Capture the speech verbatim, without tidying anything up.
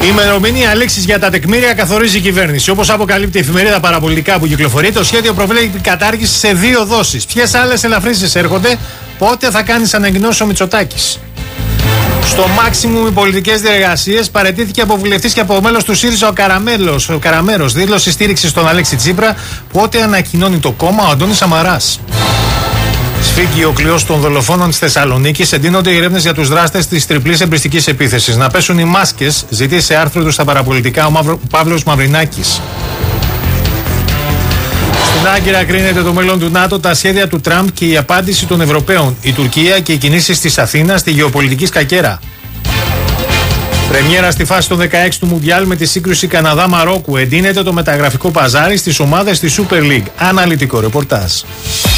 Η ημερομηνία λήξης για τα τεκμήρια καθορίζει η κυβέρνηση. Όπως αποκαλύπτει η εφημερίδα Παραπολιτικά που κυκλοφορεί, το σχέδιο προβλέπει κατάργηση σε δύο δόσεις. Ποιες άλλες ελαφρύνσεις έρχονται, πότε θα κάνει ανακοινώσεις ο Μητσοτάκης. Στο maximum οι πολιτικές διεργασίες παραιτήθηκε από βουλευτής και από μέλος του ΣΥΡΙΖΑ ο Καραμέλος. Ο Καραμέρος δήλωσε στήριξη στον Αλέξη Τσίπρα, πότε ανακοινώνει το κόμμα ο Αντώνης Σαμαράς. Σφίγγει ο κλειός των δολοφόνων της Θεσσαλονίκης, εντείνονται οι έρευνες για τους δράστες της τριπλής εμπριστικής επίθεσης. Να πέσουν οι μάσκες, ζητεί σε άρθρο του στα Παραπολιτικά ο Μαυρο... Παύλος Μαυρινάκης. Στην Άγκυρα κρίνεται το μέλλον του ΝΑΤΟ, τα σχέδια του Τραμπ και η απάντηση των Ευρωπαίων. Η Τουρκία και οι κινήσεις της Αθήνας στη γεωπολιτική σκακέρα. Πρεμιέρα στη φάση των δεκαέξι του Μουντιάλ με τη σύγκρουση Καναδά-Μαρόκου. Εντείνεται το μεταγραφικό παζάρι στις ομάδες της Super League. Αναλυτικό ρεπορτάζ.